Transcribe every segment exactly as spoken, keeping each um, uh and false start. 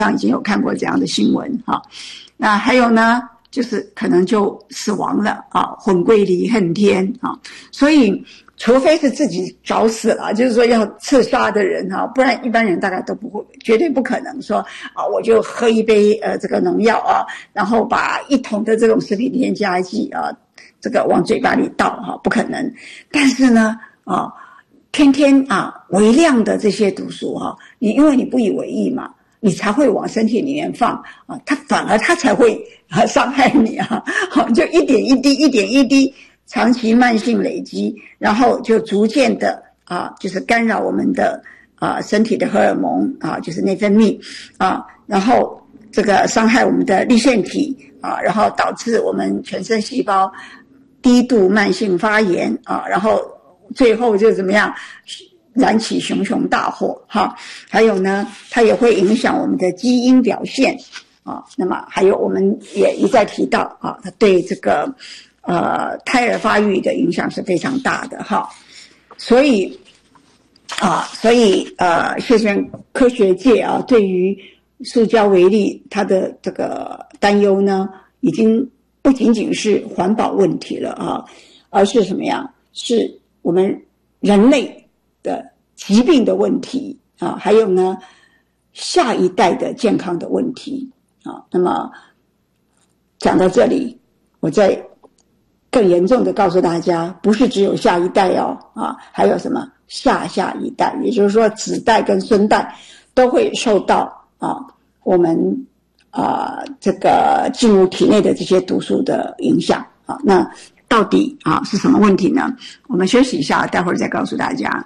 上已经有看过这样的新闻哈。那还有呢，就是可能就死亡了啊，魂归离恨天啊，所以除非是自己找死了，就是说要刺杀的人啊，不然一般人大概都不会，绝对不可能说啊，我就喝一杯呃这个农药啊，然后把一桶的这种食品添加剂啊，这个往嘴巴里倒哈、啊，不可能。但是呢啊，天天啊微量的这些毒素哈、啊，你因为你不以为意嘛，你才会往身体里面放啊，它反而它才会啊伤害你啊，好，就一点一滴，一点一滴。长期慢性累积，然后就逐渐的啊，就是干扰我们的啊身体的荷尔蒙啊，就是内分泌啊，然后这个伤害我们的粒线体啊，然后导致我们全身细胞低度慢性发炎啊，然后最后就怎么样燃起熊熊大火哈。还有呢，它也会影响我们的基因表现啊。那么还有我们也一再提到啊，它对这个。呃，胎儿发育的影响是非常大的哈，所以啊，所以呃，现在科学界啊，对于塑胶微粒它的这个担忧呢，已经不仅仅是环保问题了啊，而是什么样？是我们人类的疾病的问题啊，还有呢，下一代的健康的问题啊。那么讲到这里，我再更严重的告诉大家，不是只有下一代哦，啊，还有什么下下一代，也就是说子代跟孙代都会受到啊我们啊这个进入体内的这些毒素的影响啊。那到底啊是什么问题呢？我们休息一下，待会儿再告诉大家。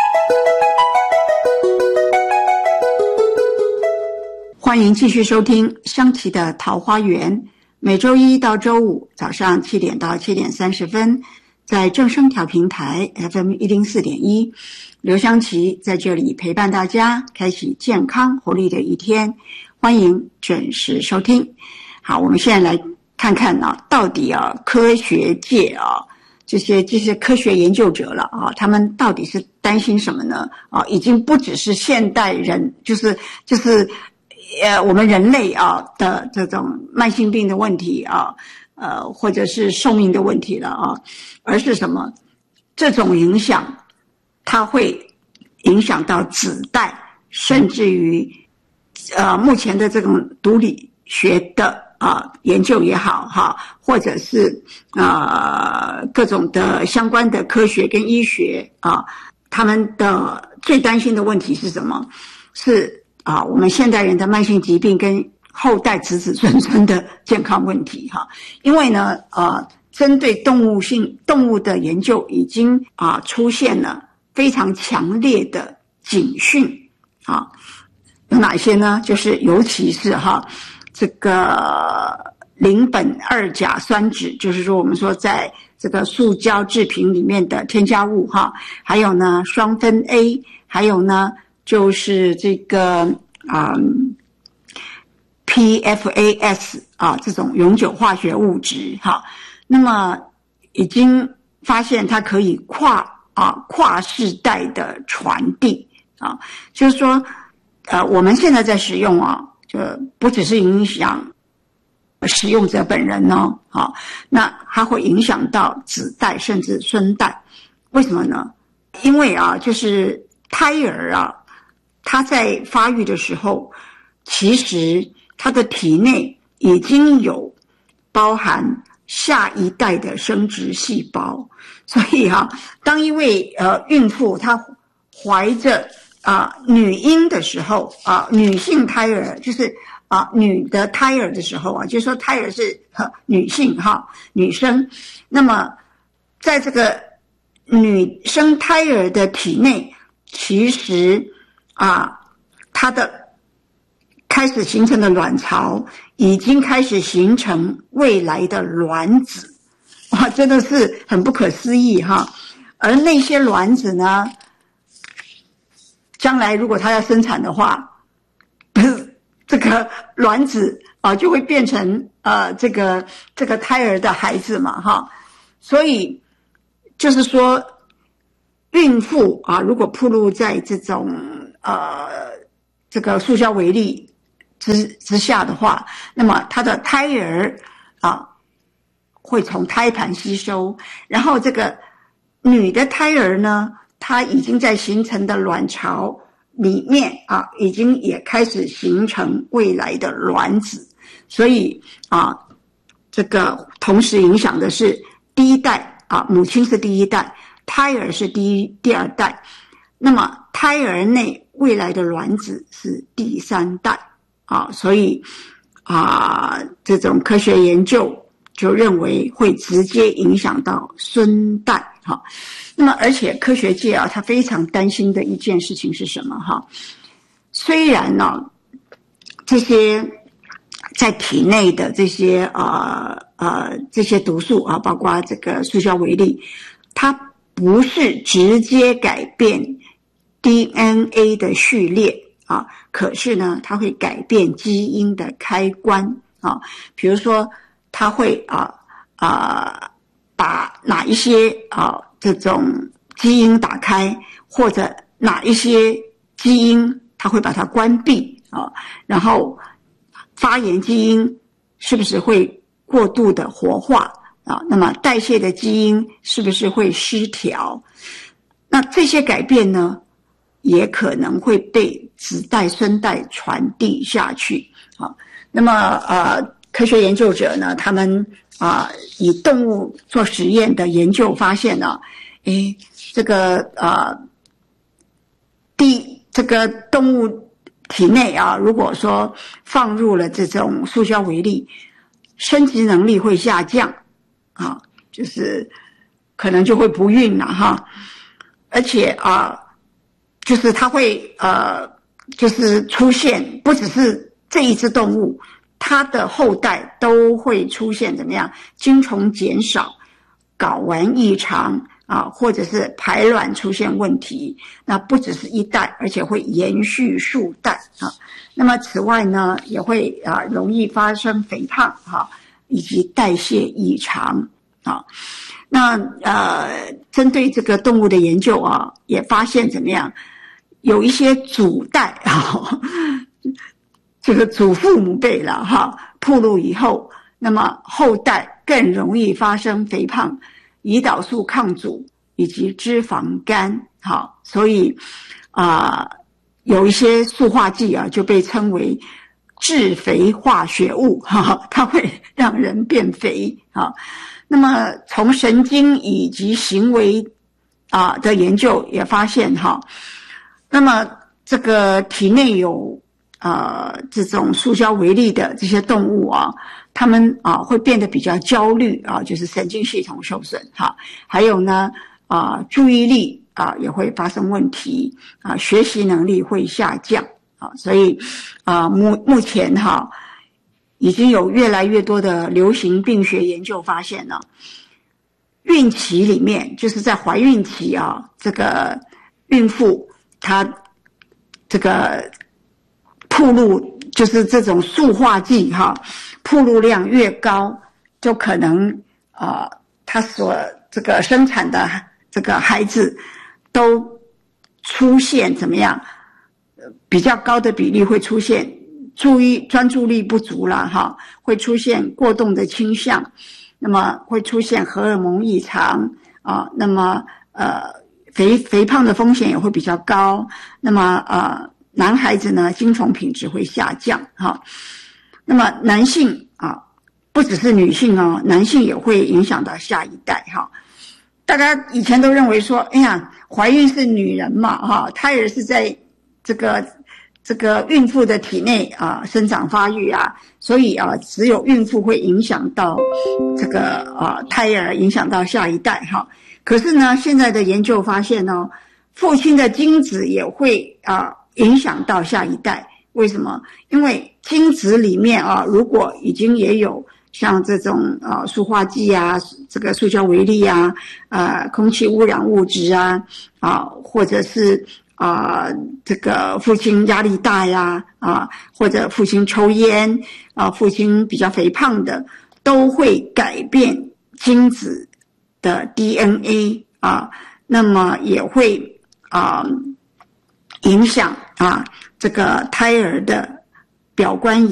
欢迎继续收听香琪的桃花源。每周一到周五早上七点到七点三十分，在正声调频台 F M 一零四点一，刘香琪在这里陪伴大家，开启健康活力的一天。欢迎准时收听。好，我们现在来看看啊，到底啊科学界啊这些这些科学研究者了啊，他们到底是担心什么呢？啊，已经不只是现代人，就是就是。呃，我们人类啊的这种慢性病的问题啊，呃，或者是寿命的问题了啊，而是什么？这种影响，它会影响到子代，甚至于呃目前的这种毒理学的啊研究也好哈，或者是啊、呃、各种的相关的科学跟医学啊，他们的最担心的问题是什么？是。啊，我们现代人的慢性疾病跟后代子子孙孙的健康问题哈，因为呢，呃，针对动物性动物的研究已经啊出现了非常强烈的警讯啊，有哪些呢？就是尤其是哈这个邻苯二甲酸酯，就是说我们说在这个塑胶制品里面的添加物哈，还有呢双酚 A， 还有呢。就是这个啊、嗯、P F A S 啊这种永久化学物质哈，那么已经发现它可以跨啊跨世代的传递啊，就是说呃我们现在在使用啊，就不只是影响使用者本人哦，啊，那它会影响到子代甚至孙代，为什么呢？因为啊，就是胎儿啊。他在发育的时候，其实他的体内已经有包含下一代的生殖细胞，所以啊，当一位呃孕妇她怀着啊、呃、女婴的时候啊、呃，女性胎儿就是啊、呃、女的胎儿的时候啊，就是说胎儿是呃女性哈女生，那么在这个女生胎儿的体内，其实。啊，它的开始形成的卵巢已经开始形成未来的卵子，哇，真的是很不可思议哈！而那些卵子呢，将来如果它要生产的话，这个卵子啊就会变成呃这个这个胎儿的孩子嘛哈，所以就是说，孕妇啊如果暴露在这种。呃，这个塑胶微粒之之下的话，那么他的胎儿啊会从胎盘吸收，然后这个女的胎儿呢，它已经在形成的卵巢里面啊，已经也开始形成未来的卵子，所以啊，这个同时影响的是第一代啊，母亲是第一代，胎儿是第一第二代，那么胎儿内未来的卵子是第三代啊，所以啊，这种科学研究就认为会直接影响到孙代哈。那么而且科学界啊，他非常担心的一件事情是什么哈？虽然呢、啊，这些在体内的这些呃呃这些毒素啊，包括这个塑胶微粒，它不是直接改变 D N A 的序列啊，可是呢，它会改变基因的开关啊，比如说它会啊啊把哪一些啊这种基因打开，或者哪一些基因它会把它关闭啊，然后发炎基因是不是会过度的活化啊？那么代谢的基因是不是会失调？那这些改变呢，也可能会被子代孙代传递下去啊。那么呃，科学研究者呢，他们啊、呃、以动物做实验的研究发现呢，诶，这个呃第这个动物体内啊，如果说放入了这种塑胶微粒，生殖能力会下降啊，就是可能就会不孕了哈，而且啊，就是它会呃，就是出现不只是这一只动物，它的后代都会出现怎么样？精虫减少、睾丸异常啊，或者是排卵出现问题，那不只是一代，而且会延续数代啊。那么此外呢，也会啊容易发生肥胖哈，以及代谢异常啊。那呃，针对这个动物的研究啊，也发现怎么样？有一些祖代啊，这个祖父母辈了哈，暴露以后，那么后代更容易发生肥胖、胰岛素抗阻以及脂肪肝。好，所以啊、呃，有一些塑化剂啊，就被称为致肥化学物哈，它会让人变肥啊。那么从神经以及行为啊的研究也发现哈。那么这个体内有呃这种塑胶微粒的这些动物啊，它们啊会变得比较焦虑啊，就是神经系统受损哈。还有呢啊注意力啊也会发生问题啊，学习能力会下降啊。所以啊目目前哈已经有越来越多的流行病学研究发现了，孕期里面就是在怀孕期啊，这个孕妇它这个暴露就是这种塑化剂哈，暴露量越高，就可能呃，它所这个生产的这个孩子都出现怎么样？比较高的比例会出现注意专注力不足了哈，会出现过动的倾向，那么会出现荷尔蒙异常啊，那么呃。肥肥胖的风险也会比较高，那么呃，男孩子呢，精虫品质会下降哈。那么男性啊，不只是女性哦，男性也会影响到下一代哈。大家以前都认为说，哎呀，怀孕是女人嘛哈，胎儿是在这个这个孕妇的体内啊生长发育啊，所以啊，只有孕妇会影响到这个啊胎儿，影响到下一代哈。可是呢，现在的研究发现呢，父亲的精子也会啊影响到下一代。为什么？因为精子里面啊，如果已经也有像这种啊塑化剂啊、这个塑胶微粒啊、呃空气污染物质啊啊，或者是啊这个父亲压力大呀啊，或者父亲抽烟啊，父亲比较肥胖的，都会改变精子的 D N A 啊，那么也会啊影响啊这个胎儿的表观